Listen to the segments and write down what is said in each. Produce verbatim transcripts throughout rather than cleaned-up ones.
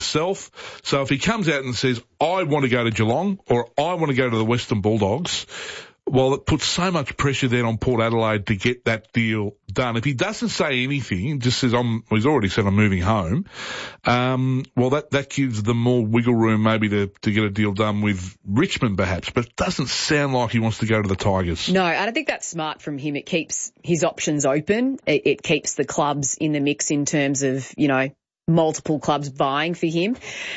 himself. So if he comes out and says, I want to go to Geelong or I want to go to the Western Bulldogs, well, it puts so much pressure then on Port Adelaide to get that deal done. If he doesn't say anything, just says, I'm, well, he's already said I'm moving home, um, well, that, that gives them more wiggle room maybe to, to get a deal done with Richmond perhaps, but it doesn't sound like he wants to go to the Tigers. No, I don't think that's smart from him. It keeps his options open. It, it keeps the clubs in the mix in terms of, you know, multiple clubs vying for him.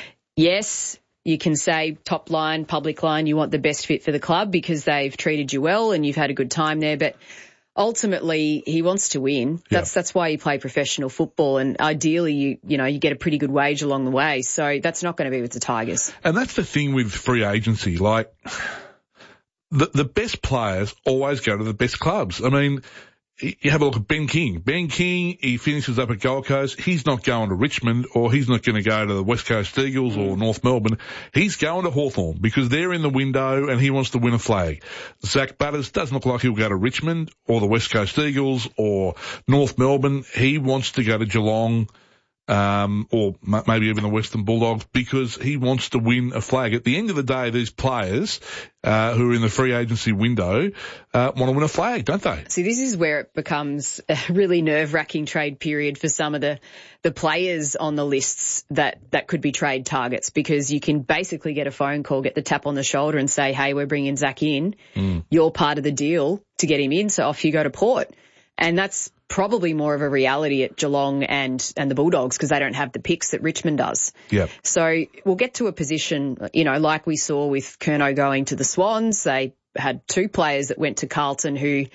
Yes, you can say top line, public line, you want the best fit for the club because they've treated you well and you've had a good time there. But ultimately, he wants to win. That's yeah. that's why you play professional football. And ideally, you you know, you get a pretty good wage along the way. So that's not going to be with the Tigers. And that's the thing with free agency. Like, the, the best players always go to the best clubs. I mean, you have a look at Ben King. Ben King, he finishes up at Gold Coast. He's not going to Richmond or he's not going to go to the West Coast Eagles or North Melbourne. He's going to Hawthorn because they're in the window and he wants to win a flag. Zach Butters doesn't look like he'll go to Richmond or the West Coast Eagles or North Melbourne. He wants to go to Geelong, um, or m- maybe even the Western Bulldogs because he wants to win a flag. At the end of the day, these players, uh, who are in the free agency window, uh, want to win a flag, don't they? See, this is where it becomes a really nerve-wracking trade period for some of the, the players on the lists that, that could be trade targets because you can basically get a phone call, get the tap on the shoulder and say, hey, we're bringing Zach in. Mm. You're part of the deal to get him in, so off you go to Port. And that's probably more of a reality at Geelong and, and the Bulldogs because they don't have the picks that Richmond does. Yep. So we'll get to a position, you know, like we saw with Curnow going to the Swans. They had two players that went to Carlton who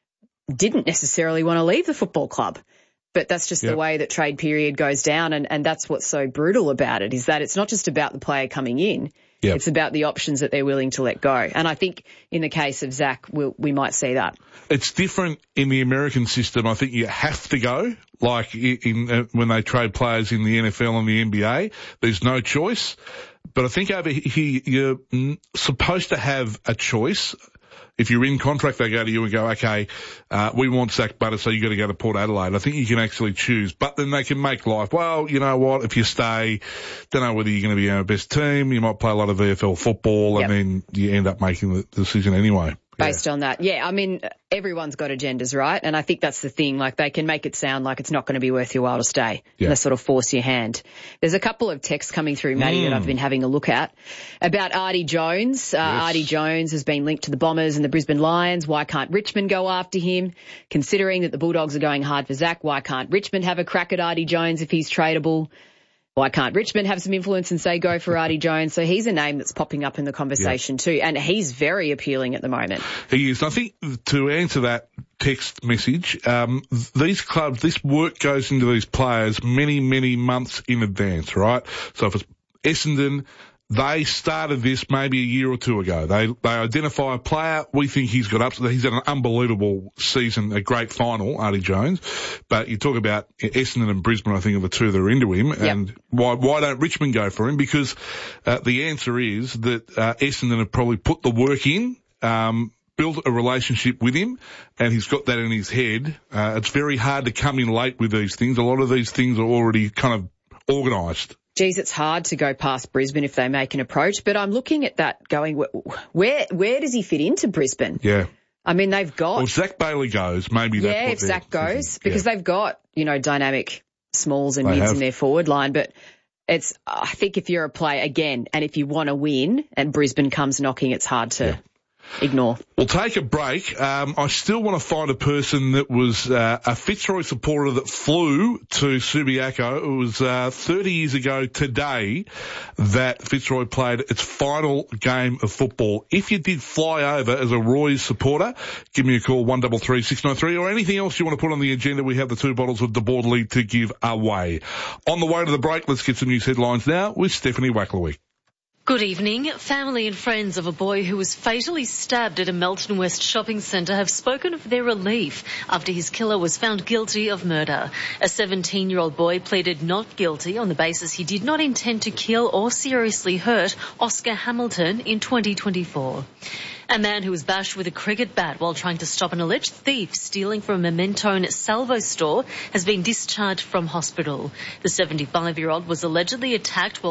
didn't necessarily want to leave the football club. But that's just yep. the way that trade period goes down. And, and that's what's so brutal about it is that it's not just about the player coming in. Yep. It's about the options that they're willing to let go. And I think in the case of Zach, we'll, we might see that. It's different in the American system. I think you have to go, like in, in uh, when they trade players in the N F L and the N B A. There's no choice. But I think over here, you're supposed to have a choice. If you're in contract, they go to you and go, okay, uh, we want Zach Butters, so you got to go to Port Adelaide. I think you can actually choose, but then they can make life. Well, you know what? If you stay, don't know whether you're going to be our best team. You might play a lot of V F L football, yep. and then you end up making the decision anyway. Based yeah. on that. Yeah, I mean, everyone's got agendas, right? And I think that's the thing. Like, they can make it sound like it's not going to be worth your while to stay. Yeah. And they sort of force your hand. There's a couple of texts coming through, Maddie, mm. that I've been having a look at about Artie Jones. Uh, yes. Artie Jones has been linked to the Bombers and the Brisbane Lions. Why can't Richmond go after him? Considering that the Bulldogs are going hard for Zach, why can't Richmond have a crack at Artie Jones if he's tradable? Why can't Richmond have some influence and say go for Artie Jones? So he's a name that's popping up in the conversation yeah. too, and he's very appealing at the moment. He is. I think to answer that text message, um, these clubs, this work goes into these players many, many months in advance, right? So if it's Essendon, they started this maybe a year or two ago. They they identify a player. We think he's got up. He's had an unbelievable season, a great final, Artie Jones. But you talk about Essendon and Brisbane, I think, are the two that are into him. Yep. And why why don't Richmond go for him? Because uh, the answer is that uh, Essendon have probably put the work in, um, built a relationship with him, and he's got that in his head. Uh, it's very hard to come in late with these things. A lot of these things are already kind of organised. Geez, it's hard to go past Brisbane if they make an approach, but I'm looking at that going, where where does he fit into Brisbane? Yeah. I mean, they've got... Well, if Zach Bailey goes, maybe that's Yeah, what if Zach goes, thinking. because yeah. they've got, you know, dynamic smalls and they mids have. in their forward line, but it's, I think if you're a player, again, and if you want to win and Brisbane comes knocking, it's hard to... Yeah. ignore. We'll take a break. Um, I still want to find a person that was uh, a Fitzroy supporter that flew to Subiaco. It was uh, thirty years ago today that Fitzroy played its final game of football. If you did fly over as a Roy's supporter, give me a call, one three three, six nine three, or anything else you want to put on the agenda. We have the two bottles of DeBordley to give away. On the way to the break, let's get some news headlines now with Stephanie Wacklewick. Good evening. Family and friends of a boy who was fatally stabbed at a Melton West shopping centre have spoken of their relief after his killer was found guilty of murder. A seventeen-year-old boy pleaded not guilty on the basis he did not intend to kill or seriously hurt Oscar Hamilton in twenty twenty-four. A man who was bashed with a cricket bat while trying to stop an alleged thief stealing from a Mentone Salvo store has been discharged from hospital. The seventy-five-year-old was allegedly attacked while